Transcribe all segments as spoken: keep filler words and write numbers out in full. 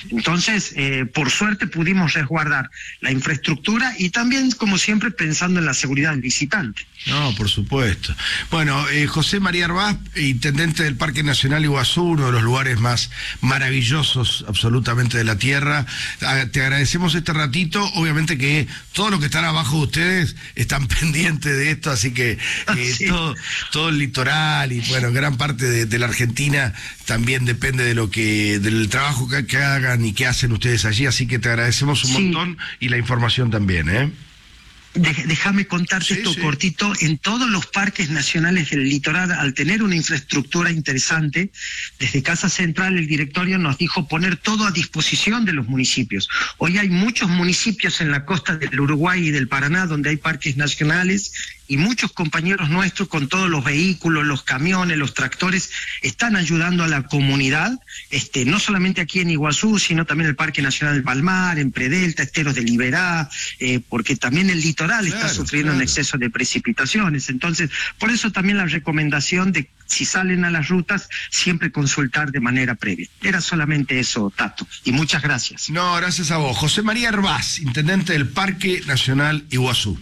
Entonces, eh, por suerte pudimos resguardar la infraestructura y también, como siempre, pensando en la seguridad del visitante. No, por supuesto. Bueno, eh, José María Herbaz, intendente del Parque Nacional Iguazú, uno de los lugares más maravillosos absolutamente de la tierra. Te agradecemos este ratito. Obviamente que todos los que están abajo de ustedes están pendientes de esto, así que eh, sí. todo, todo el litoral y bueno, gran parte de, de la Argentina también depende de lo que, del trabajo que, que hagan y que hacen ustedes allí, así que te agradecemos un sí. montón y la información también, ¿eh? Déjame contarte sí, esto sí. cortito. En todos los parques nacionales del litoral, al tener una infraestructura interesante, desde Casa Central el directorio nos dijo poner todo a disposición de los municipios. Hoy hay muchos municipios en la costa del Uruguay y del Paraná donde hay parques nacionales y muchos compañeros nuestros con todos los vehículos, los camiones, los tractores, están ayudando a la comunidad, este, no solamente aquí en Iguazú, sino también el Parque Nacional del Palmar, en Predelta, Esteros de Liberá, eh, porque también el litoral claro, está sufriendo claro. un exceso de precipitaciones. Entonces, por eso también la recomendación de si salen a las rutas, siempre consultar de manera previa. Era solamente eso, Tato, y muchas gracias. No, gracias a vos. José María Herbaz, intendente del Parque Nacional Iguazú.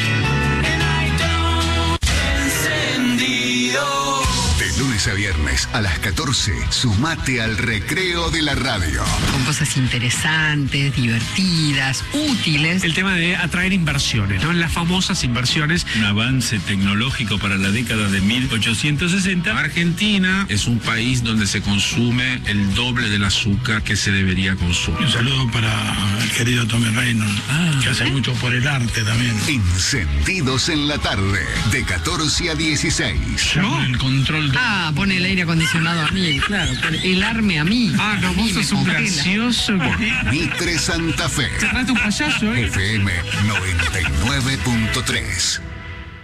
Lunes a viernes a las catorce, sumate al recreo de la radio. Con cosas interesantes, divertidas, útiles. El tema de atraer inversiones, ¿no? Las famosas inversiones. Un avance tecnológico para la década de mil ochocientos sesenta. Argentina es un país donde se consume el doble del azúcar que se debería consumir. Un saludo para el querido Tommy Reynolds, ah, que hace ¿eh? mucho por el arte también. Encendidos en la tarde, de catorce a dieciséis. ¿No? El control de... Ah, pone el aire acondicionado a mí, claro. El arme a mí. Ah, no, vos sos un gracioso. Mitre Santa Fe. Cerrate un payaso, ¿eh? F M noventa y nueve punto tres.